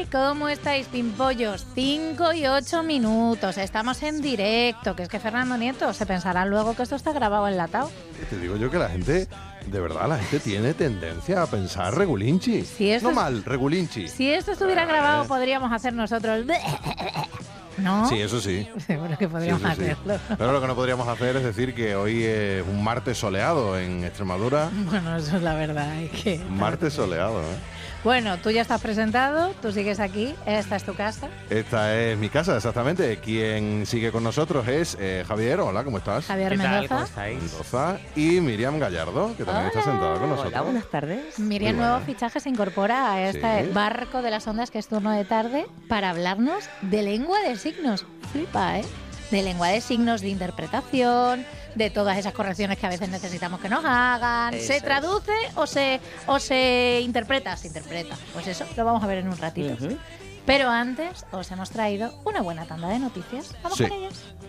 ¿Cómo estáis, pimpollos? 5 y 8 minutos. Estamos en directo. Que es que Fernando Nieto se pensará luego que esto está grabado enlatado. Te digo yo que la gente, de verdad, la gente tiene tendencia a pensar regulinchi. No mal, regulinchi. Si esto estuviera grabado, podríamos hacer nosotros... ¿No? Sí, eso sí. Seguro que podríamos hacerlo. Sí. Pero lo que no podríamos hacer es decir que hoy es un martes soleado en Extremadura. Bueno, eso es la verdad. Martes soleado, ¿eh? Bueno, tú ya estás presentado, tú sigues aquí, esta es tu casa. Esta es mi casa, exactamente. Quien sigue con nosotros es Javier. Hola, ¿cómo estás? Javier Mendoza. ¿Cómo estáis? Mendoza. Y Miriam Gallardo, que también está sentada con nosotros. Hola, buenas tardes. Miriam, nuevo fichaje, se incorpora a este barco de las ondas que es Turno de Tarde para hablarnos de lengua de signos. Flipa, ¿eh? De lengua de signos, de interpretación, de todas esas correcciones que a veces necesitamos que nos hagan. Eso ¿Se traduce o se interpreta? Se interpreta. Pues eso lo vamos a ver en un ratito. Pero antes os hemos traído una buena tanda de noticias. Vamos con ellas.